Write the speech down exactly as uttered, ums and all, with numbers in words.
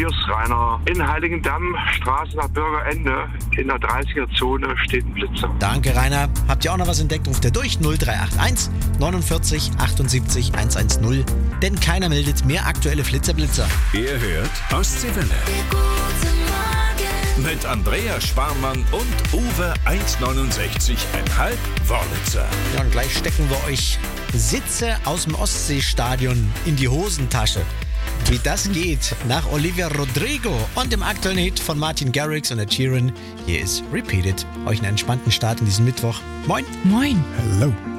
Hier ist Rainer. In Heiligendamm, Straße nach Bürgerende, in der dreißiger-Zone steht ein Blitzer. Danke, Rainer. Habt ihr auch noch was entdeckt? Ruft ihr durch null drei acht eins neunundvierzig achtundsiebzig hundertzehn. Denn keiner meldet mehr aktuelle Flitzer-Blitzer. Ihr hört Ostseewelle. Mit Andrea Schwarmann und Uwe eins neunundsechzig Komma fünf Wörlitzer. Ja, und gleich stecken wir euch Sitze aus dem Ostseestadion in die Hosentasche. Wie das geht nach Olivia Rodrigo und dem aktuellen Hit von Martin Garrix und Ed Sheeran. Hier ist Repeat It. Euch einen entspannten Start in diesen Mittwoch. Moin. Moin. Hello.